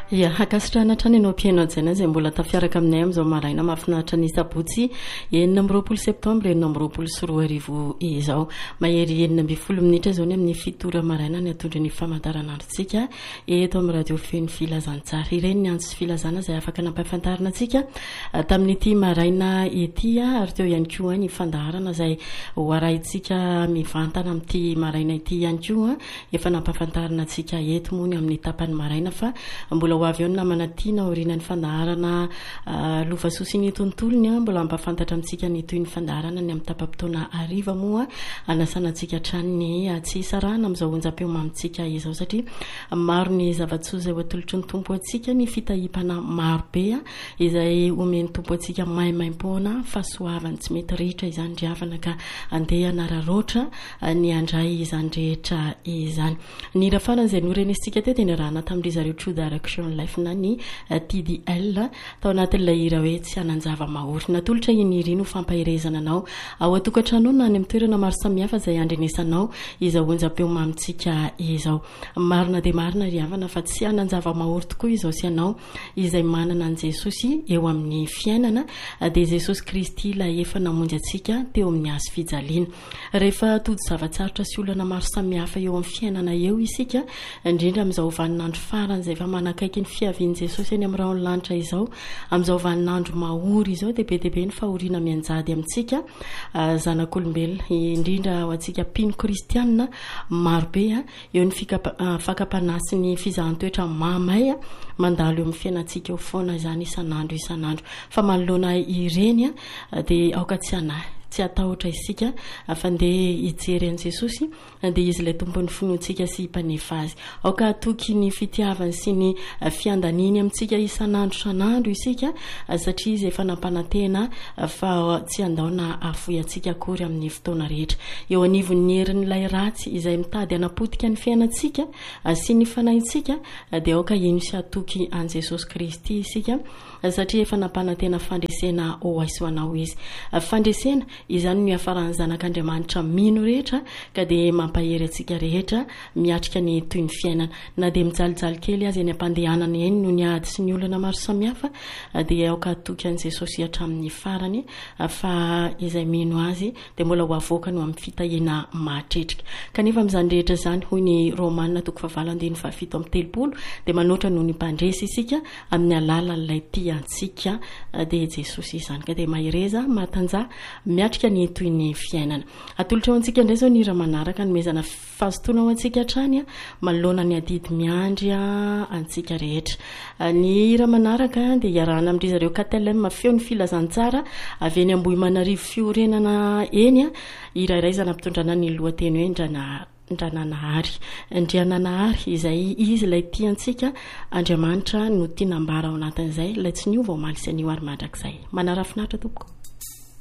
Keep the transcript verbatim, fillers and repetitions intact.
ia hakasitrahana trany ianao mpiaino ajaina izay mbola tafiaraka aminay amin'izao maraina mahafinaritra ny sabotsy enina amby roapolo septambra enina amby roapolo sy roa arivo izao mahery enina amby folo minitra izao ny amin'ny fitora maraina ny atondry ny famantaranandrontsika eto amin'ny radio feno filazantsara ireny ny antso sy filazana izay afaka nampahafantarina antsika tamin'ity maraina ety ary teo ihany koa ny fandaharana izay hoarahintsika mivantana amin'ity maraina ity ihany koa efa nampahafantarina antsika eto moa ny amin'ny tapany maraina fa mbola ho avy eo ny namana tiana orinan'ny fandaharana lova sosiny tontolony mbola ampafantatra amintsika ny toy ny fandaharana ny amin'ny tapam-potoana ariva moa anasana antsika tranony tsy sarana amin'izao onjam-peo mamintsika izao satria maro ny zavatsoa izay ho atolotry ny tompo antsika ny fitahipana marobe izay omeny tompo antsika maimaim-poana fahasoavany tsy mety rehetra izany driavana ka andeha nararoatra ny andray izany rehetra izany ny rafana izay norenesitsika teo dia ny rahana tamin'ry zareo True Direction Life na ny T D L tao anatin'ilay hira hoe tsy hananjava mahory natolotra iny hira iny ho fampahirezana anao ao atokantrano na any amin'ny toerana maro samihafa izay andrenesanao izao onjam-peo mamintsika izao marina dia marina ry havana fa tsy hananjava mahory tokoa izao sy ianao izay manana an Jesosy eo amin'ny fiainana dia Jesosy Kristy ilay efa namonjy antsika teo amin'ny hazo fijaliana rehefa tody zavatsarotra sy olana maro samihafa eo amin'ny fiainana eo isika indrindra amin'izao vaninandro farany izay efa manakaiky ny fiavian'i Jesosy eny amin'ny raon'ny lanitra izao amin'izao vaninandro mahory izao dia be dia be ny fahoriana mianjady amintsika zanak'olombelona indrindra ho antsika mpino kristianina marobe eo ny fakapana sy ny fizahan-toetra mamay mandalo eo amin'ny fiainantsika eo foana izany isan'andro isan'andro fa manoloana ireny dia aoka tsy anahy tsy atahotra isika afandeha hijery an Jesosy dia izy ilay tompon'ny finoantsika sy himpanefa azy aoka atoky ny fitiavany sy ny fiandaniny amintsika isan'andro isan'andro isika satria izy efa nampanantena fa tsy andaona afoy antsika akory amin'ny fotoana rehetra eo anivon'ny herin'ilay ratsy izay mitady hanapotika ny fiainantsika sy ny fanahintsika dia aoka iny sy atoky an Jesosy Kristy isika satria efa nampanantena fandresena ho aiso anao izy fandresena izany ny afaran'ny zanak'Andriamanitra mino rehetra ka dia mampahery antsika rehetra miatrika ny toy ny fiainana na dia mijalijaly kely azy eny ampandehanana eny no ny ady sy ny olana maro samihafa dia aoka atoky an Jesosy hatramin'ny farany fa izay mino azy dia mbola ho avoaka no amin'ny fitahiana mahatretrika kanefa amin'izany rehetra izany hoy ny Romanina toko fahavalo andiny fahafito amby telopolo dia manoatra noho ny mpandresy isika amin'ny alalan'ilay tiantsika dia Jesosy izany ka dia mahireza mahatanjah miatrika ny toy ny fiainana atolotra ao antsika indray zao ny hira manaraka nomezana fahazotoana ao antsika hatrany manoloana ny adidy miandry antsika rehetra ny hira manaraka dia iarahana amin'ry zareo K T L M feo ny filazantsara avy eny Ambohimanarivo fiorenana eny irairay izany ampitondrana ny lohateny hoe ndrana ndrananahary ndriananahary izay izy ilay tiantsika Andriamanitra no tiana ambara ao anatin'izay ilay tsy niova omaly sy anio ary mandrakizay manarafinaritra tompoko